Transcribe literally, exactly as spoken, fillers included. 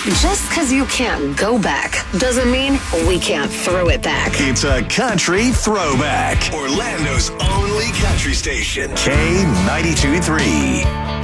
Just because you can't go back doesn't mean we can't throw it back. It's a country throwback. Orlando's only country station. K ninety-two point three.